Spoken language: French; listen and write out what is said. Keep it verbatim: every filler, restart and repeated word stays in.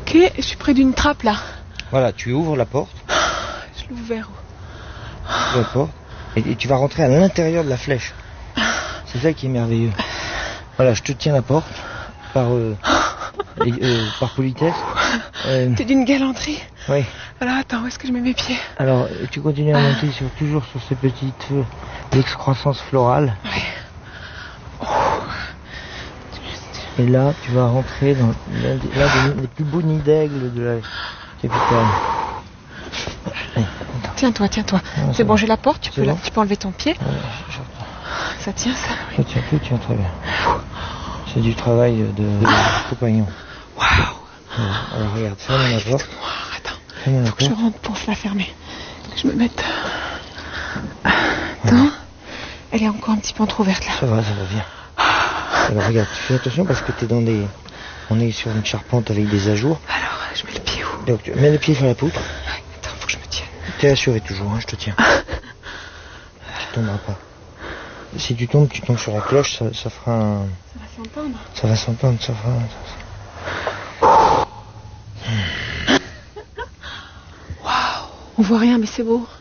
Ok, je suis près d'une trappe là. Voilà, tu ouvres la porte. Je l'ouvre vers où? Tu ouvres la porte et, et tu vas rentrer à l'intérieur de la flèche. C'est ça qui est merveilleux. Voilà, je te tiens la porte par, euh, et, euh, par politesse. Euh, T'es d'une galanterie. oui. Alors attends, où est-ce que je mets mes pieds? Alors, tu continues à monter sur, toujours sur ces petites euh, excroissances florales. Ouais. Et là, tu vas rentrer dans l'un des, l'un des, des plus beaux nids d'aigle de la capitale. Allez, Tiens-toi, tiens-toi. Non, c'est bon, va. j'ai la porte, tu peux, bon la, tu peux enlever ton pied. Ouais, je, je, Ça tient, ça? ça tient, tout tient très bien. C'est du travail de, de compagnon. Waouh! Alors regarde, ferme la porte. Noir, attends. Ferme la Faut que je porte. rentre pour la fermer. Que je me mette... Attends. Elle est encore un petit peu entrouverte là. Ça va, ça va bien. Alors regarde, tu fais attention parce que t'es dans des... On est sur une charpente avec des ajours. Alors, je mets le pied où? Donc tu mets le pied sur la poutre. Attends, faut que je me tienne. T'es assuré toujours, hein, je te tiens. Tu tomberas pas. Si tu tombes, tu tombes sur la cloche, ça, ça fera un... Ça va s'entendre. Ça va s'entendre, ça fera... Waouh! On voit rien, mais c'est beau.